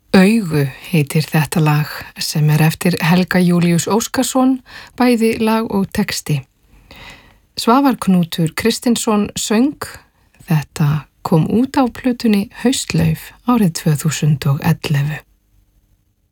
Augu heitir þetta lag sem eftir Helga Júlíus Óskarsson, bæði lag og texti. Svavar Knútur Kristinsson söng, þetta kom út á plötunni Haustlauf árið 2011.